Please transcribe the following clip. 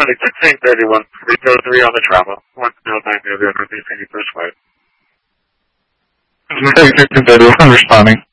1631, Rico 3 on the travel. 109 near the Northeast 81st Flight. 1631 responding.